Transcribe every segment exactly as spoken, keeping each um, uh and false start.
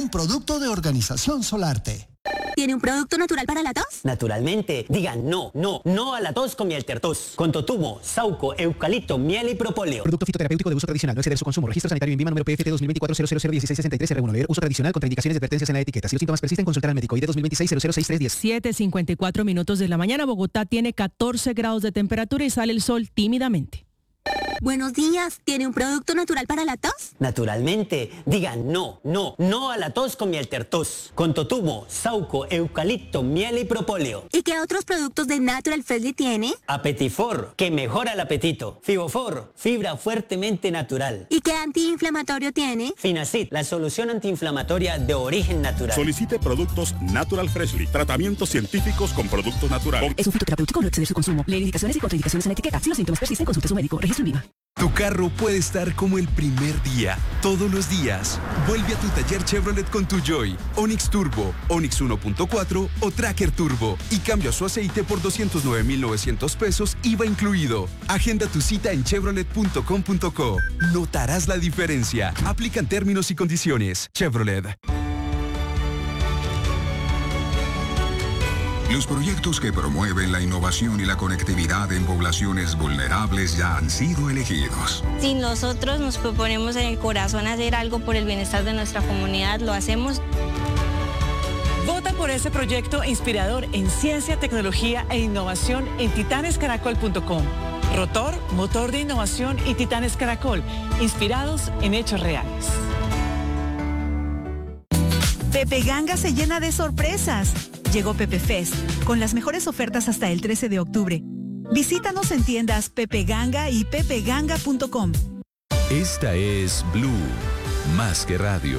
un producto de Organización Solarte. ¿Tiene un producto natural para la tos? Naturalmente. Digan no, no, no a la tos con miel tertos. Con totumo, sauco, eucalipto, miel y propóleo. Producto fitoterapéutico de uso tradicional. No exceder su consumo. Registro sanitario INVIMA número P F T dos mil veinticuatro cero cero cero dieciséis sesenta y tres R uno. Leer uso tradicional. Contraindicaciones y advertencias en la etiqueta. Si los síntomas persisten, consultar al médico. I D dos mil veintiséis cero cero seis tres diez. siete cincuenta y cuatro minutos de la mañana. Bogotá tiene catorce grados de temperatura y sale el sol tímidamente. Buenos días. ¿Tiene un producto natural para la tos? Naturalmente. Digan no, no, no a la tos con miel tertos. Con totumo, sauco, eucalipto, miel y propóleo. ¿Y qué otros productos de Natural Freshly tiene? Apetifor, que mejora el apetito. Fibofor, fibra fuertemente natural. ¿Y qué antiinflamatorio tiene? Finacid, la solución antiinflamatoria de origen natural. Solicite productos Natural Freshly. Tratamientos científicos con productos naturales. Es un fitoterapéutico, no exceder su consumo. Leer indicaciones y contraindicaciones en la etiqueta. Si los síntomas persisten, consulte a su médico. Registro INVIMA. Tu carro puede estar como el primer día, todos los días. Vuelve a tu taller Chevrolet con tu Joy, Onix Turbo, Onix uno punto cuatro o Tracker Turbo y cambia su aceite por doscientos nueve mil novecientos pesos, I V A incluido. Agenda tu cita en chevrolet punto com punto co. Notarás la diferencia. Aplican términos y condiciones. Chevrolet. Los proyectos que promueven la innovación y la conectividad en poblaciones vulnerables ya han sido elegidos. Si nosotros nos proponemos en el corazón hacer algo por el bienestar de nuestra comunidad, lo hacemos. Vota por ese proyecto inspirador en ciencia, tecnología e innovación en titanes caracol punto com. Rotor, motor de innovación y Titanes Caracol, inspirados en hechos reales. Pepe Ganga se llena de sorpresas. Llegó Pepe Fest, con las mejores ofertas hasta el trece de octubre. Visítanos en tiendas Pepe Ganga y pepe ganga punto com. Esta es Blue, más que radio.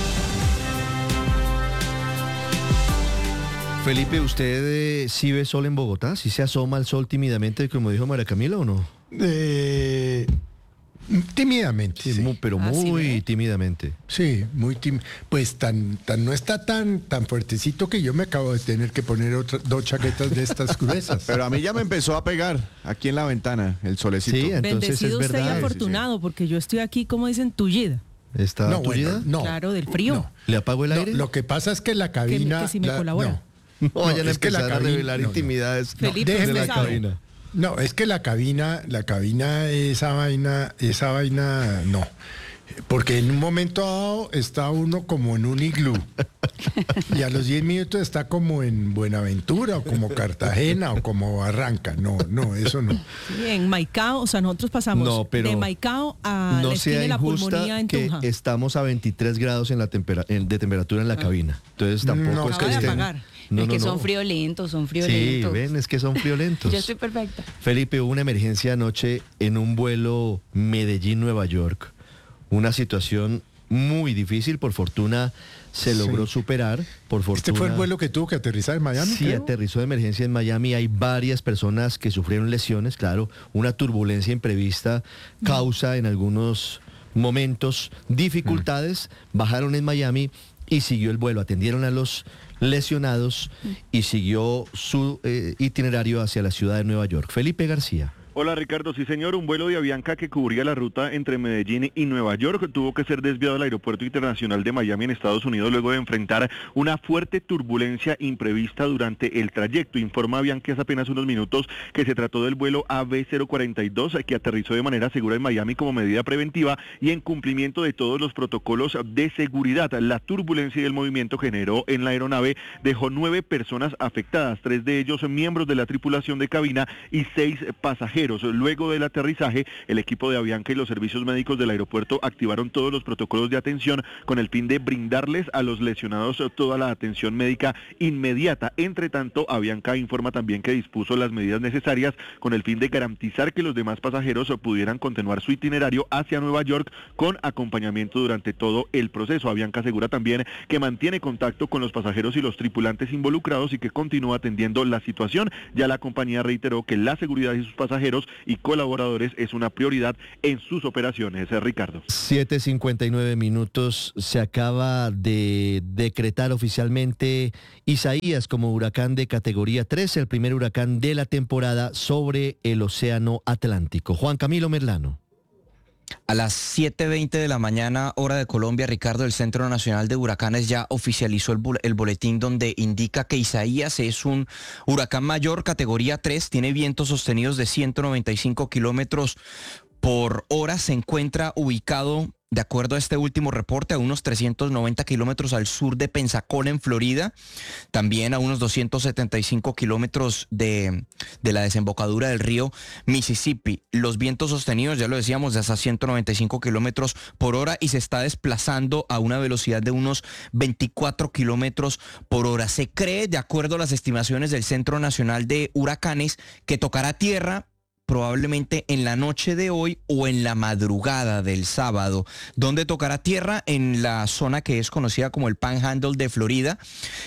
Felipe, ¿usted eh, sí ve sol en Bogotá? ¿Sí se asoma al sol tímidamente, como dijo María Camila, o no? Eh... Tímidamente, sí. Muy, pero ah, muy sí, tímidamente. Sí, muy tímido. Pues tan, tan no está tan, tan fuertecito que yo me acabo de tener que poner otra, dos chaquetas de estas gruesas. Pero a mí ya me empezó a pegar aquí en la ventana el solecito. Sí, entonces bendecido es usted verdad. y afortunado, porque yo estoy aquí, como dicen, tullida. ¿Está no, tullida? Bueno, no. Claro, del frío. No. ¿Le apago el aire? No, lo que pasa es que la cabina... Que, que si me la, colabora. No, no vayan no, a es que la empezar a cabina, revelar no, intimidades no. Felipe, de la sabe. cabina. No, es que la cabina, la cabina, esa vaina, esa vaina, no. Porque en un momento dado está uno como en un iglú. Y a los diez minutos está como en Buenaventura, o como Cartagena, o como Barranca. No, no, eso no. Sí, en Maicao, o sea, nosotros pasamos no, pero de Maicao a no la esquina de la pulmonía en que Tunja. estamos a veintitrés grados en la tempera, en, de temperatura en la ah. cabina. Entonces tampoco no, es que estén... No, es no, que no. son friolentos, son friolentos. Sí, ven, es que son friolentos. Yo estoy perfecta. Felipe, hubo una emergencia anoche en un vuelo Medellín-Nueva York. Una situación muy difícil, por fortuna se logró sí. superar. Por fortuna, ¿Este fue el vuelo que tuvo que aterrizar en Miami? Sí, creo? aterrizó de emergencia en Miami. Hay varias personas que sufrieron lesiones, claro. Una turbulencia imprevista causa en algunos momentos dificultades. Mm. Bajaron en Miami y siguió el vuelo. Atendieron a los lesionados y siguió su eh, itinerario hacia la ciudad de Nueva York. Felipe García. Hola Ricardo, sí señor, un vuelo de Avianca que cubría la ruta entre Medellín y Nueva York tuvo que ser desviado al Aeropuerto Internacional de Miami en Estados Unidos luego de enfrentar una fuerte turbulencia imprevista durante el trayecto. Informa Avianca hace apenas unos minutos que se trató del vuelo A B cero cuarenta y dos que aterrizó de manera segura en Miami como medida preventiva y en cumplimiento de todos los protocolos de seguridad. La turbulencia y el movimiento generó en la aeronave dejó nueve personas afectadas, tres de ellos miembros de la tripulación de cabina y seis pasajeros. Luego del aterrizaje, el equipo de Avianca y los servicios médicos del aeropuerto activaron todos los protocolos de atención con el fin de brindarles a los lesionados toda la atención médica inmediata. Entre tanto, Avianca informa también que dispuso las medidas necesarias con el fin de garantizar que los demás pasajeros pudieran continuar su itinerario hacia Nueva York con acompañamiento durante todo el proceso. Avianca asegura también que mantiene contacto con los pasajeros y los tripulantes involucrados y que continúa atendiendo la situación. Ya la compañía reiteró que la seguridad de sus pasajeros y colaboradores es una prioridad en sus operaciones. Ricardo. siete cincuenta y nueve minutos. Se acaba de decretar oficialmente Isaías como huracán de categoría tres, el primer huracán de la temporada sobre el Océano Atlántico. Juan Camilo Merlano. A las siete veinte de la mañana, hora de Colombia, Ricardo, el Centro Nacional de Huracanes ya oficializó el, bu- el boletín donde indica que Isaías es un huracán mayor, categoría tres, tiene vientos sostenidos de ciento noventa y cinco kilómetros por hora, se encuentra ubicado, de acuerdo a este último reporte, a unos trescientos noventa kilómetros al sur de Pensacola, en Florida, también a unos doscientos setenta y cinco kilómetros de, de la desembocadura del río Mississippi. Los vientos sostenidos, ya lo decíamos, de hasta ciento noventa y cinco kilómetros por hora y se está desplazando a una velocidad de unos veinticuatro kilómetros por hora. Se cree, de acuerdo a las estimaciones del Centro Nacional de Huracanes, que tocará tierra probablemente en la noche de hoy o en la madrugada del sábado. ¿Dónde tocará tierra? En la zona que es conocida como el Panhandle de Florida,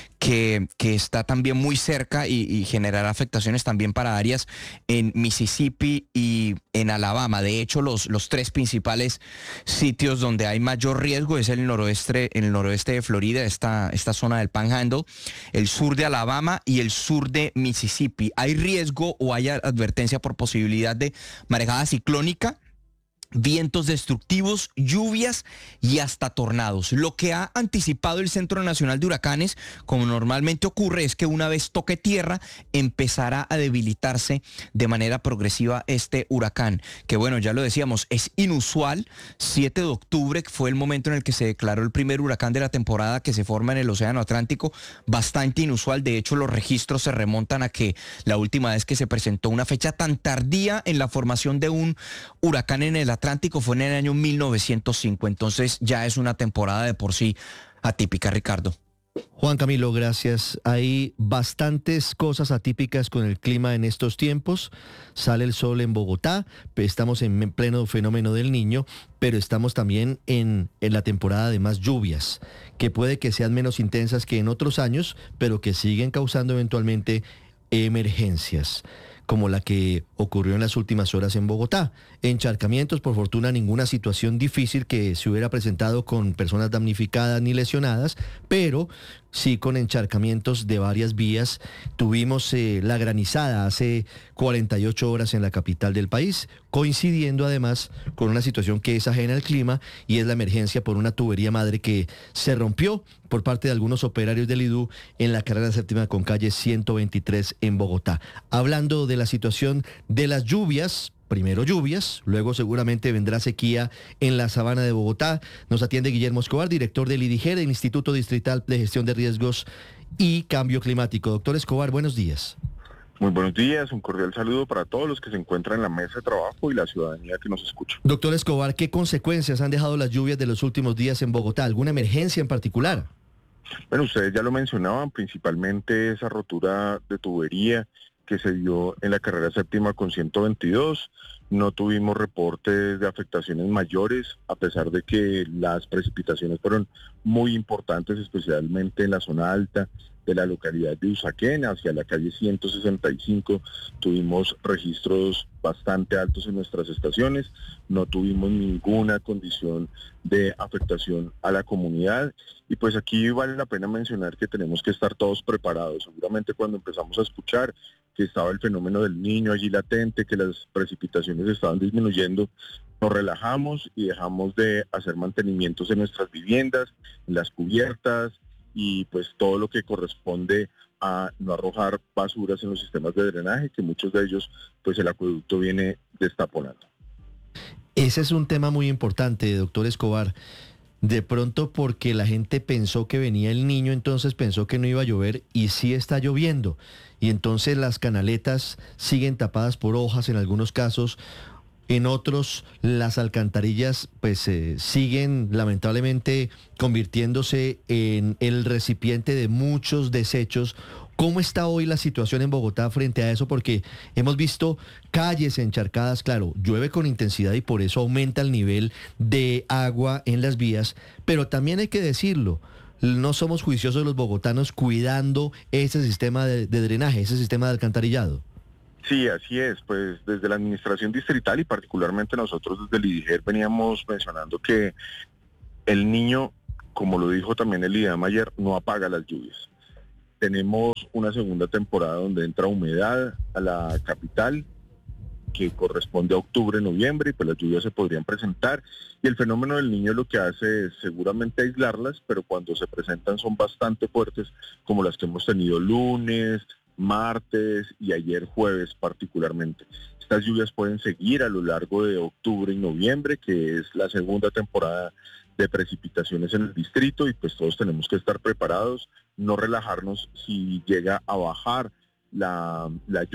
que, que está también muy cerca y, y generará afectaciones también para áreas en Mississippi y en Alabama. De hecho, los, los tres principales sitios donde hay mayor riesgo es el noroeste, en el noroeste de Florida, esta, esta zona del Panhandle, el sur de Alabama y el sur de Mississippi. Hay riesgo o hay advertencia por posibilidad de marejada ciclónica, vientos destructivos, lluvias y hasta tornados. Lo que ha anticipado el Centro Nacional de Huracanes, como normalmente ocurre, es que una vez toque tierra, empezará a debilitarse de manera progresiva este huracán, que bueno, ya lo decíamos, es inusual. siete de octubre fue el momento en el que se declaró el primer huracán de la temporada que se forma en el Océano Atlántico, bastante inusual. De hecho, los registros se remontan a que la última vez que se presentó una fecha tan tardía en la formación de un huracán en el Atlántico fue en el año mil novecientos cinco, entonces ya es una temporada de por sí atípica, Ricardo. Juan Camilo, gracias. Hay bastantes cosas atípicas con el clima en estos tiempos. Sale el sol en Bogotá, estamos en pleno fenómeno del Niño, pero estamos también en, en la temporada de más lluvias, que puede que sean menos intensas que en otros años, pero que siguen causando eventualmente emergencias, como la que ocurrió en las últimas horas en Bogotá. Encharcamientos, por fortuna ninguna situación difícil que se hubiera presentado con personas damnificadas ni lesionadas, pero sí con encharcamientos de varias vías. Tuvimos eh, la granizada hace cuarenta y ocho horas en la capital del país, coincidiendo además con una situación que es ajena al clima y es la emergencia por una tubería madre que se rompió por parte de algunos operarios del I D U en la carrera séptima con calle ciento veintitrés en Bogotá. Hablando de la situación de las lluvias, primero lluvias, luego seguramente vendrá sequía en la sabana de Bogotá. Nos atiende Guillermo Escobar, director del IDIGER, el Instituto Distrital de Gestión de Riesgos y Cambio Climático. Doctor Escobar, buenos días. Muy buenos días, un cordial saludo para todos los que se encuentran en la mesa de trabajo y la ciudadanía que nos escucha. Doctor Escobar, ¿qué consecuencias han dejado las lluvias de los últimos días en Bogotá? ¿Alguna emergencia en particular? Bueno, ustedes ya lo mencionaban, principalmente esa rotura de tubería que se dio en la carrera séptima con ciento veintidós. No tuvimos reportes de afectaciones mayores, a pesar de que las precipitaciones fueron muy importantes, especialmente en la zona alta de la localidad de Usaquén, hacia la calle ciento sesenta y cinco, tuvimos registros bastante altos en nuestras estaciones, no tuvimos ninguna condición de afectación a la comunidad, y pues aquí vale la pena mencionar que tenemos que estar todos preparados. Seguramente cuando empezamos a escuchar que estaba el fenómeno del Niño allí latente, que las precipitaciones estaban disminuyendo, nos relajamos y dejamos de hacer mantenimientos en nuestras viviendas, en las cubiertas, y pues todo lo que corresponde a no arrojar basuras en los sistemas de drenaje, que muchos de ellos pues el acueducto viene destaponando. Ese es un tema muy importante, doctor Escobar. De pronto porque la gente pensó que venía el Niño, entonces pensó que no iba a llover y sí está lloviendo. Y entonces las canaletas siguen tapadas por hojas en algunos casos. En otros, las alcantarillas pues eh, siguen lamentablemente convirtiéndose en el recipiente de muchos desechos. ¿Cómo está hoy la situación en Bogotá frente a eso? Porque hemos visto calles encharcadas, claro, llueve con intensidad y por eso aumenta el nivel de agua en las vías, pero también hay que decirlo, no somos juiciosos los bogotanos cuidando ese sistema de, de drenaje, ese sistema de alcantarillado. Sí, así es, pues desde la administración distrital y particularmente nosotros desde el IDIGER veníamos mencionando que el Niño, como lo dijo también el IDEAM ayer, no apaga las lluvias. Tenemos una segunda temporada donde entra humedad a la capital que corresponde a octubre, noviembre, y pues las lluvias se podrían presentar. Y el fenómeno del Niño lo que hace es seguramente aislarlas, pero cuando se presentan son bastante fuertes, como las que hemos tenido lunes, martes y ayer jueves particularmente. Estas lluvias pueden seguir a lo largo de octubre y noviembre, que es la segunda temporada de precipitaciones en el distrito, y pues todos tenemos que estar preparados, no relajarnos si llega a bajar la, la lluvia.